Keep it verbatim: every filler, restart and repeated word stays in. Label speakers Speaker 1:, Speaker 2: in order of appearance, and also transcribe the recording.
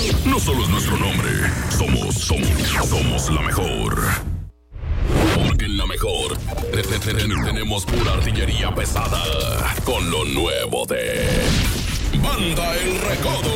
Speaker 1: no solo es nuestro nombre, somos, somos, somos la mejor. Porque en la mejor te- te- te- tenemos pura artillería pesada con lo nuevo de Banda El Recodo.